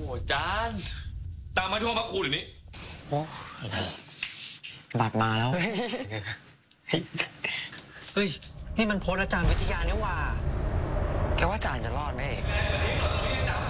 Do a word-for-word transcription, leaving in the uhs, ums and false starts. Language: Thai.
จานตามมาที่ห้องพักครูเดี๋ยวนี้โอ้บัตรมาแล้วเฮ้ยนี่มันโพสอาจารย์วิทยาเนี่ยว่าแกว่าอาจารย์จะรอดไหม